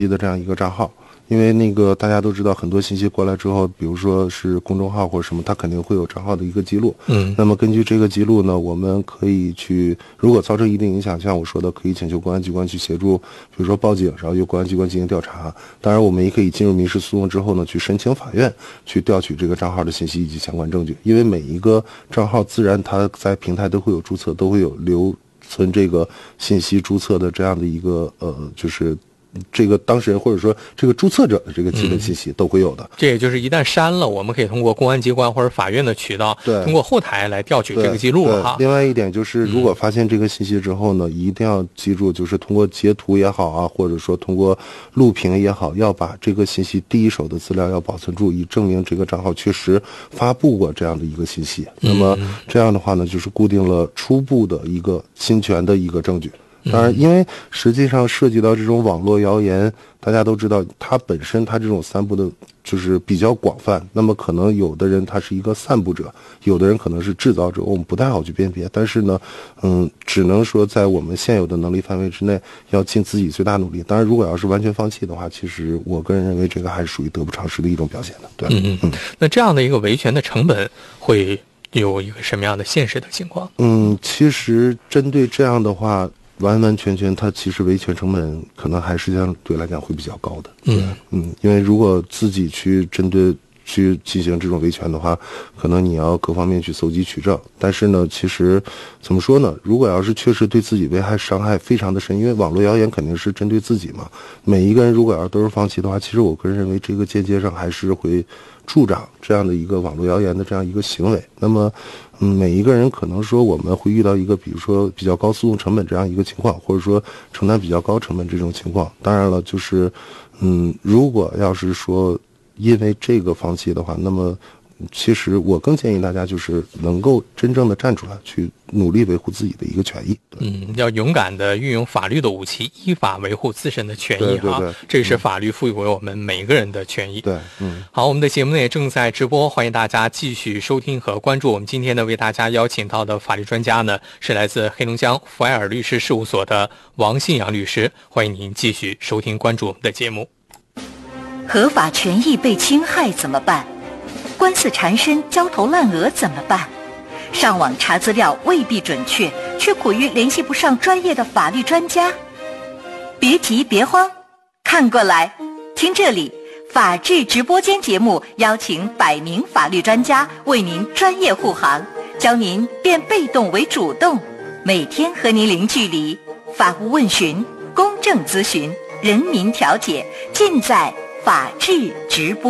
的这样一个账号。因为那个大家都知道，很多信息过来之后，比如说是公众号或者什么，它肯定会有账号的一个记录。那么根据这个记录呢，我们可以去，如果造成一定影响，像我说的，可以请求公安机关去协助，比如说报警，然后由公安机关进行调查。当然，我们也可以进入民事诉讼之后呢，去申请法院去调取这个账号的信息以及相关证据。因为每一个账号自然它在平台都会有注册，都会有留存这个信息注册的这样的一个就是这个当事人或者说这个注册者的这个基本信息都会有的。 这也就是一旦删了，我们可以通过公安机关或者法院的渠道，通过后台来调取这个记录哈。 另外一点就是，如果发现这个信息之后呢，一定要记住，就是通过截图也好啊，或者说通过录屏也好，要把这个信息第一手的资料要保存住，以证明这个账号确实发布过这样的一个信息。那么这样的话呢，就是固定了初步的一个侵权的一个证据。当然，因为实际上涉及到这种网络谣言，大家都知道，它本身它这种散布的就是比较广泛。那么可能有的人他是一个散布者，有的人可能是制造者，我们不太好去辨别。但是呢，只能说在我们现有的能力范围之内，要尽自己最大努力。当然，如果要是完全放弃的话，其实我个人认为这个还是属于得不偿失的一种表现的。对， 那这样的一个维权的成本会有一个什么样的现实的情况？ 其实针对这样的话，完完全全它其实维权成本可能还是相对来讲会比较高的。因为如果自己去针对去进行这种维权的话，可能你要各方面去搜集取证。但是呢，其实怎么说呢，如果要是确实对自己危害伤害非常的深，因为网络谣言肯定是针对自己嘛，每一个人如果要都是放弃的话，其实我个人认为这个间接上还是会助长这样的一个网络谣言的这样一个行为。那么每一个人可能说我们会遇到一个比如说比较高诉讼成本这样一个情况，或者说承担比较高成本这种情况。当然了，就是如果要是说因为这个放弃的话，那么其实我更建议大家就是能够真正的站出来，去努力维护自己的一个权益。 要勇敢的运用法律的武器，依法维护自身的权益哈。这是法律赋予给我们每一个人的权益。 对， 好，我们的节目呢也正在直播，欢迎大家继续收听和关注。我们今天呢为大家邀请到的法律专家呢是来自黑龙江福埃尔律师事务所的王信阳律师，欢迎您继续收听关注我们的节目。 合法权益被侵害怎么办？官司缠身，焦头烂额怎么办？上网查资料未必准确，却苦于联系不上专业的法律专家。别急别慌，看过来，听这里，法治直播间节目邀请100名法律专家为您专业护航，教您变被动为主动，每天和您零距离，法务问询、公正咨询、人民调解，尽在法治直播。